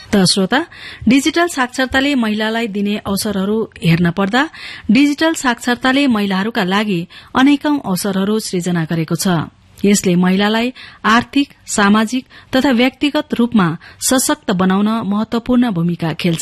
त श्रोता, डिजिटल साक्षरताले महिलालाई दिने अवसरहरू हेर्न पर्दा डिजिटल साक्षरताले महिलाहरूका लागि अनेकौं अवसरहरू सृजना गरेको छ। यसले महिलालाई आर्थिक, सामाजिक तथा व्यक्तिगत रूपमा सशक्त बनाउन महत्वपूर्ण भूमिका खेल्छ।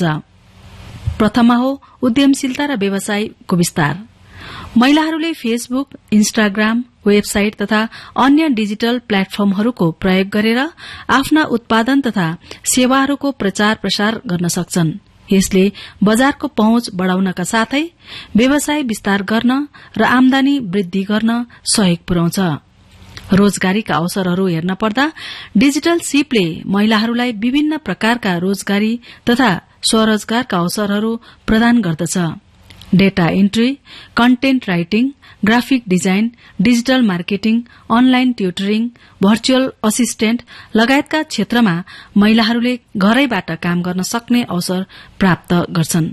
प्रथममा हो उद्यमशीलता र व्यवसायको विस्तार। महिलाहरूले फेसबुक, इन्स्टाग्राम, वेबसाइट तथा अन्य डिजिटल प्लेटफर्महरूको प्रयोग गरेर आफ्ना उत्पादन तथा सेवाहरूको प्रचार प्रसार गर्न सक्छन्। यसले बजारको पहुँच बढ़ाउनका साथै व्यवसाय विस्तार गर्न र आमदानी वृद्धि गर्न सहयोग पुर्याउँछ। रोजगारीका अवसरहरू हेर्न पर्दा डिजिटल सिपले महिलाहरूलाई विभिन्न प्रकारका रोजगारी तथा स्वरोजगारका अवसरहरू प्रदान गर्दछ। Data entry, content writing, graphic design, digital marketing, online tutoring, virtual assistant लगायतका क्षेत्रमा महिलाहरूले घरैबाट काम गर्न सक्ने अवसर प्राप्त गर्छन्।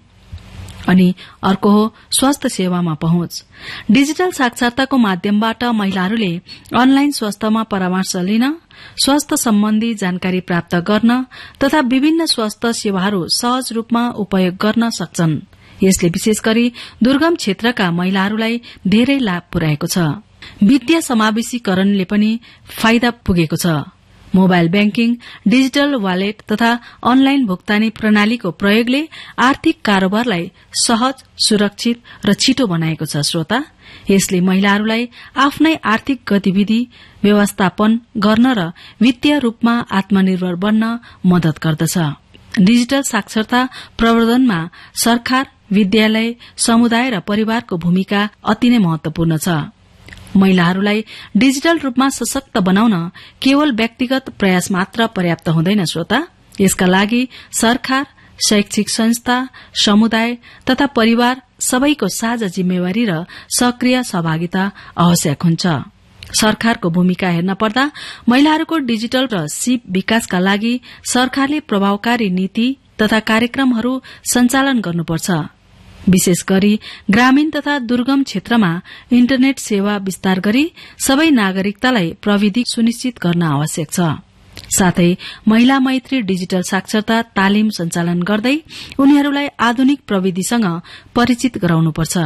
अनि अर्को हो स्वास्थ्य सेवामा पहुँच। डिजिटल साक्षरताको माध्यमबाट महिलाहरूले अनलाइन स्वास्थ्यमा परामर्श लिन, स्वास्थ्य सम्बन्धी जानकारी प्राप्त गर्न तथा विभिन्न स्वास्थ्य सेवाहरू सहज रूपमा उपयोग गर्न सक्छन्। यसले विशेष गरी दुर्गम क्षेत्रका महिलाहरूलाई धेरै लाभ पुर्याएको छ। वित्तीय समावेशीकरणले पनि फाइदा पुगेको छ। मोबाइल ब्याङ्किङ, डिजिटल वालेट तथा अनलाइन भुक्तानी प्रणालीको प्रयोगले आर्थिक कारोबारलाई सहज, सुरक्षित र छिटो बनाएको छ। श्रोता, यसले महिलाहरूलाई आफ्नै आर्थिक गतिविधि व्यवस्थापन गर्न र वित्तीय रूपमा आत्मनिर्भर बन्न मदत गर्दछ। डिजिटल साक्षरता प्रवर्धनमा सरकार, विद्यालय, समुदाय र परिवारको भूमिका अति नै महत्वपूर्ण छ। महिलाहरूलाई डिजिटल रूपमा सशक्त बनाउन केवल व्यक्तिगत प्रयास मात्र पर्याप्त हुँदैन। श्रोता, यसका लागि सरकार, शैक्षिक संस्था, समुदाय तथा परिवार सबैको साझा जिम्मेवारी र सक्रिय सहभागिता आवश्यक हुन्छ। सरकारको भूमिका हेर्न पर्दा महिलाहरूको डिजिटल र सिप विकासका लागि सरकारले प्रभावकारी नीति तथा कार्यक्रमहरू सञ्चालन गर्नुपर्छ। विशेष गरी ग्रामीण तथा दुर्गम क्षेत्रमा इन्टरनेट सेवा विस्तार गरी सबै नागरिकतालाई प्रविधि सुनिश्चित गर्न आवश्यक छ। साथै महिला मैत्री डिजिटल साक्षरता तालिम सञ्चालन गर्दै उनीहरूलाई आधुनिक प्रविधिसँग परिचित गराउनुपर्छ।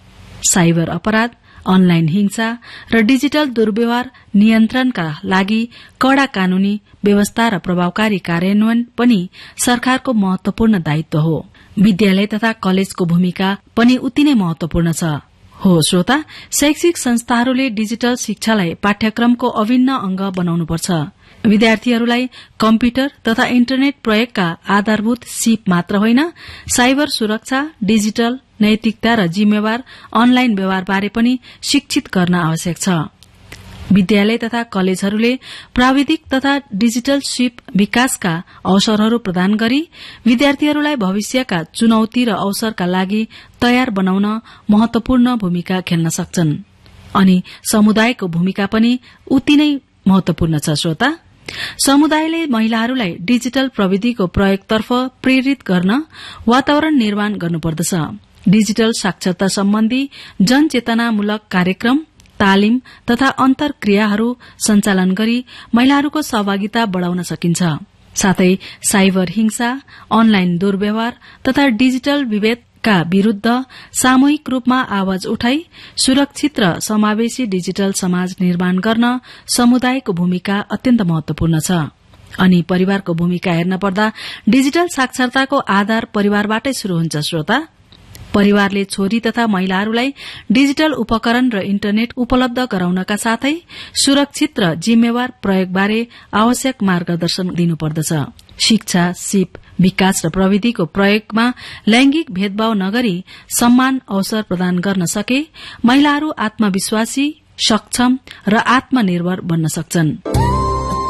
साइबर अपराध, अनलाइन हिंसा र डिजिटल दुर्व्यवहार नियन्त्रणका लागि कड़ा कानूनी व्यवस्था र प्रभावकारी कार्यान्वयन पनि सरकारको महत्वपूर्ण दायित्व हो। विद्यालय तथा कलेजको भूमिका पनि उति नै महत्वपूर्ण छ। हो श्रोता, शैक्षिक संस्थाहरूले डिजिटल शिक्षालाई पाठ्यक्रमको अभिन्न अंग बनाउनुपर्छ। विद्यार्थीहरूलाई कम्प्युटर तथा इन्टरनेट प्रयोगका आधारभूत सिप मात्र होइन, साइबर सुरक्षा, डिजिटल नैतिकता र जिम्मेवार अनलाइन व्यवहारबारे पनि शिक्षित गर्न आवश्यक छ। विद्यालय तथा कलेजहरूले प्राविधिक तथा डिजिटल सिप विकासका अवसरहरू प्रदान गरी विद्यार्थीहरूलाई भविष्यका चुनौती र अवसरका लागि तयार बनाउन महत्वपूर्ण भूमिका खेल्न सक्छन्। अनि समुदायको भूमिका पनि उति नै महत्वपूर्ण छ। श्रोता, समुदायले महिलाहरूलाई डिजिटल प्रविधिको प्रयोगतर्फ प्रेरित गर्न वातावरण निर्माण गर्नुपर्दछ। डिजिटल साक्षरता सम्बन्धी जनचेतनामूलक कार्यक्रम, तालिम तथा अन्तर्क्रियाहरू सञ्चालन गरी महिलाहरूको सहभागिता बढ़ाउन सकिन्छ। साथै साइबर हिंसा, अनलाइन दुर्व्यवहार तथा डिजिटल विभेदका विरूद्ध सामूहिक रूपमा आवाज उठाई सुरक्षित र समावेशी डिजिटल समाज निर्माण गर्न समुदायको भूमिका अत्यन्त महत्वपूर्ण छ। अनि परिवारको भूमिका हेर्न पर्दा डिजिटल साक्षरताको आधार परिवारबाटै शुरू हुन्छ। श्रोता, परिवारले छोरी तथा महिलाहरूलाई डिजिटल उपकरण र इन्टरनेट उपलब्ध गराउनका साथै सुरक्षित र जिम्मेवार प्रयोगबारे आवश्यक मार्गदर्शन दिनुपर्दछ। शिक्षा, सिप विकास र प्रविधिको प्रयोगमा लैंगिक भेदभाव नगरी सम्मान अवसर प्रदान गर्न सके महिलाहरू आत्मविश्वासी, सक्षम र आत्मनिर्भर बन्न सक्छन्।